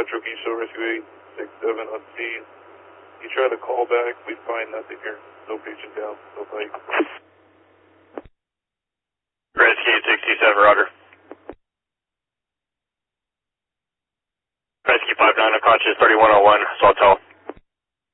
Metro Keystone Rescue 867 on scene. You try to call back, we find nothing here. No patient down, no bite. Rescue 67, roger. Rescue 59, unconscious 3101, Sawtell.